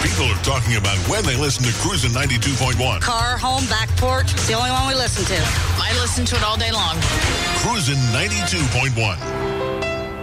People are talking about when they listen to Cruisin' 92.1. Car, home, back porch. It's the only one we listen to. I listen to it all day long. Cruisin' 92.1.